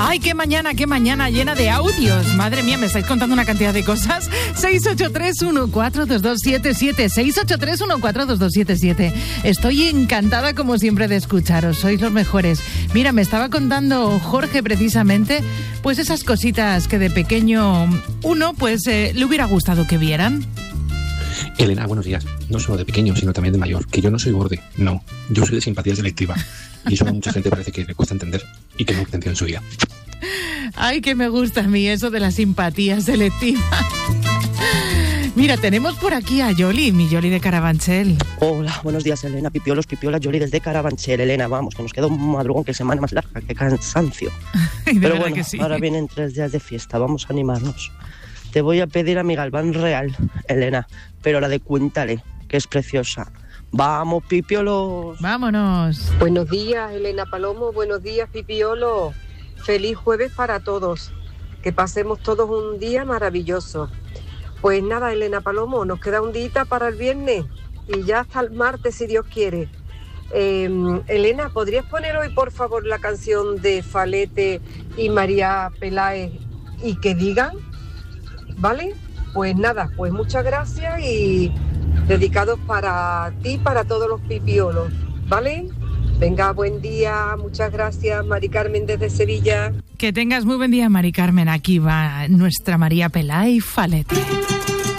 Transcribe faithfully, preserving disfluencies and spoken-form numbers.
¡Ay, qué mañana, qué mañana llena de audios! Madre mía, me estáis contando una cantidad de cosas. seis ocho tres uno cuatro dos dos siete siete, seis ocho tres uno cuatro dos dos siete siete. Estoy encantada, como siempre, de escucharos. Sois los mejores. Mira, me estaba contando Jorge, precisamente, pues esas cositas que de pequeño uno, pues, eh, le hubiera gustado que vieran. Elena, buenos días. No solo de pequeño, sino también de mayor. Que yo no soy borde, no. Yo soy de simpatía selectiva. Y eso a mucha gente parece que le cuesta entender y que no atención en su vida. Ay, que me gusta a mí eso de la simpatía selectiva. Mira, tenemos por aquí a Yoli, mi Yoli de Carabanchel. Hola, buenos días, Elena. Pipiolos, pipiolas, Yoli desde Carabanchel. Elena, vamos, que nos queda un madrugón, que semana más larga, que cansancio. Pero bueno, que sí. Ahora vienen tres días de fiesta, vamos a animarnos. Te voy a pedir a mi Galván Real, Elena, pero la de Cuéntale, que es preciosa. ¡Vamos, pipiolos! ¡Vámonos! Buenos días, Elena Palomo. Buenos días, pipiolo. Feliz jueves para todos. Que pasemos todos un día maravilloso. Pues nada, Elena Palomo, nos queda un día para el viernes y ya hasta el martes, si Dios quiere. Eh, Elena, ¿podrías poner hoy, por favor, la canción de Falete y María Peláez y que digan? ¿Vale? Pues nada, pues muchas gracias y dedicados para ti, para todos los pipiolos, ¿vale? Venga, buen día, muchas gracias, Mari Carmen desde Sevilla. Que tengas muy buen día, Mari Carmen. Aquí va nuestra María Peláez y Falete.